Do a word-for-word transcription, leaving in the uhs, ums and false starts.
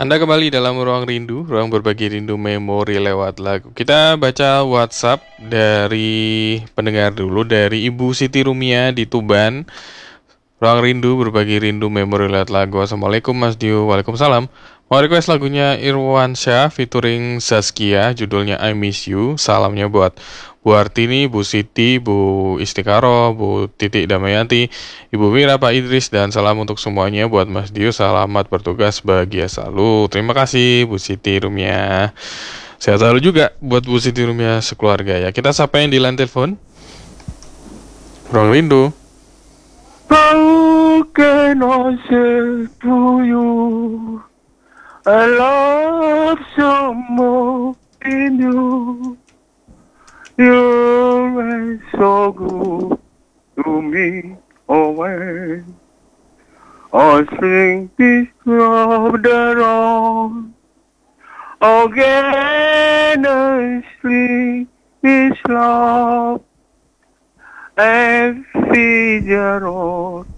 Anda kembali dalam ruang rindu, ruang berbagi rindu memori lewat lagu. Kita baca WhatsApp dari pendengar dulu, dari Ibu Siti Rumia di Tuban. Ruang rindu berbagi rindu memori lewat lagu. Assalamualaikum Mas Dio. Waalaikumsalam. Mau request lagunya Irwan Syah featuring Zaskia, judulnya I Miss You. Salamnya buat Bu Artini, Bu Siti, Bu Istikaro, Bu Titik Damayanti, Ibu Mira, Pak Idris, dan salam untuk semuanya buat Mas Dio. Selamat bertugas, bahagia selalu. Terima kasih Bu Siti Rumia. Sehat selalu juga buat Bu Siti Rumia sekeluarga ya. Kita sapa yang di line telepon. Ruang rindu. How can I say to you, I love so much in you. You're so good to me, oh when I sing this love the wrong. Again I sing this love. And feed your own